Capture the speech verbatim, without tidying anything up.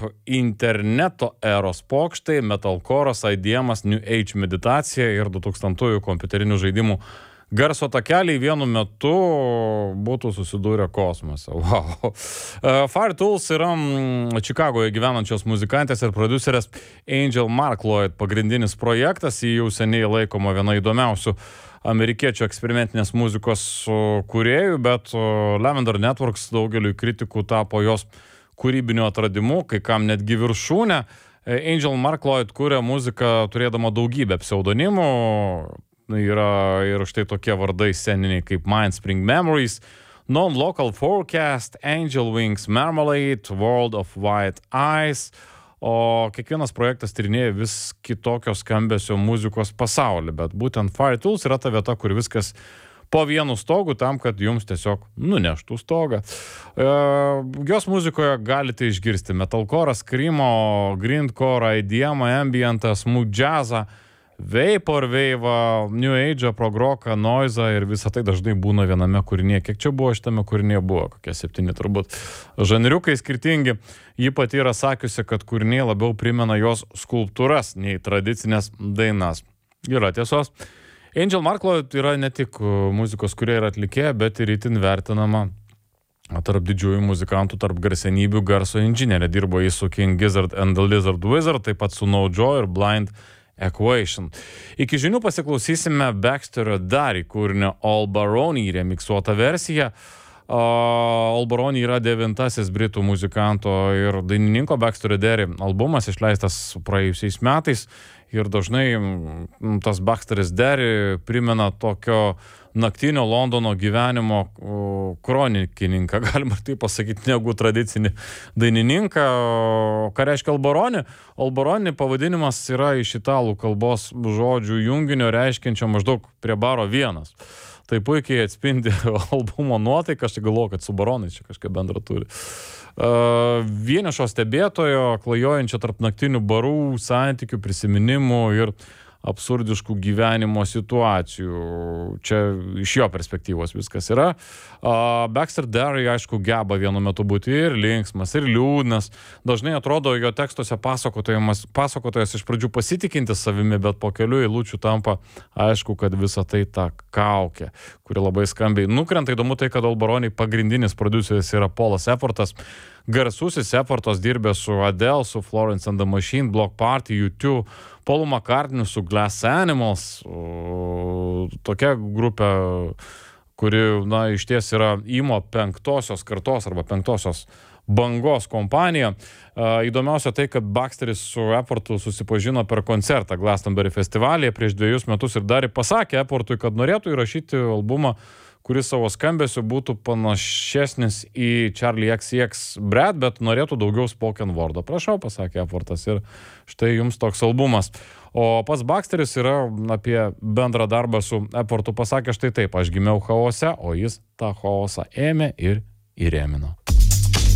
interneto eros pokštai, metalcore'as, I D M'as, New Age meditacija ir du tūkstantųjų kompiuterinių žaidimų garso takeliai vienu metu būtų susidūrę kosmose. Wow. Fire Tools yra Čikagoje gyvenančios muzikantės ir prodiuserės Angel Markloyd pagrindinis projektas. Ji jau seniai laikoma viena įdomiausių amerikiečių eksperimentinės muzikos kūrėjų, bet Lavender Networks daugeliui kritikų tapo jos kūrybiniu atradimu, kai kam netgi viršūnė. Angel Markloyd kūrė muziką turėdama daugybę pseudonimų. Yra ir štai tokie vardai sceniniai kaip Mindspring Memories, Non-Local Forecast, Angel Wings Marmalade, World of White Eyes, o kiekvienas projektas tyrinėja vis kitokio skambesio muzikos pasaulį, bet būtent Fire Tools yra ta vieta, kur viskas po vienu stogu tam, kad jums tiesiog nuneštų stogą. E, jos muzikoje galite išgirsti metalcore, screamo, grindcore, I D M, ambientą, smooth jazzą, Vapor Wave, New Age, progroką, noizą ir visą tai dažnai būna viename kūrinėje. Kiek čia buvo šitame kūrinėje? Buvo kokie septyni turbūt. Žanriukai skirtingi. Ji pati yra sakiusi, kad kūriniai labiau primena jos skulptūras nei tradicinės dainas. Yra tiesos. Angel Markloyd yra ne tik muzikos kūrėja ir atlikėja, bet ir itin vertinama tarp didžiųjų muzikantų, tarp garsenybių garso inžinierė. Dirbo jis su King Gizzard and the Lizard Wizard, taip pat su No Joy ir Blind Equation. Iki žinių pasiklausysime Baxterio Darry kūrinio All Baroni remiksuotą versiją. Uh, All Baroni yra devintasis britų muzikanto ir dainininko Baxterio Darry albumas, išleistas praėjusiais metais. Ir dažnai tas Baxteris Darry primena tokio naktinio Londono gyvenimo kronikininką, galima tai pasakyti, negu tradicinį dainininką. Ką reiškia All Baroni? All Baroni pavadinimas yra iš italų kalbos žodžių junginio reiškiančio maždaug prie baro vienas. Tai puikiai atspindi albumo nuotaiką, aš galvoju, kad su baronais čia kažką bendro turi. Uh, vienišo stebėtojo, klajojančio tarp naktinių barų, santykių, prisiminimų ir absurdiškų gyvenimo situacijų. Čia iš jo perspektyvos viskas yra. Uh, Baxter Darry, aišku, geba vienu metu būti ir linksmas, ir liūdnas. Dažnai atrodo, jo tekstuose pasakotojas iš pradžių pasitikintis savimi, bet po kelių eilučių tampa aišku, kad visa tai ta kaukė, kuri labai skambiai nukrenta. Įdomu tai, kad All Baroni pagrindinis prodiuseris yra Paulas Effortas. Garsusis Effortas dirbė su Adele, su Florence and the Machine, Block Party, U two, Paulu McCartney su Glass Animals. O, tokia grupė, kuri, na, iš ties yra imo penktosios kartos arba penktosios bangos kompanija. Uh, įdomiausia tai, kad Baxteris su Effortu susipažino per koncertą Glastonbury festivalyje prieš dviejus metus ir dar pasakė Effortui, kad norėtų įrašyti albumą, kuris savo skambesiu būtų panašesnis į Charlie X C X Brad, bet norėtų daugiau spoken wordo. Prašau, pasakė Effortas, ir štai jums toks albumas. O pats Baxteris yra apie bendrą darbą su Effortu pasakė štai taip: aš gimiau chaose, o jis tą chaosą ėmė ir įrėmino.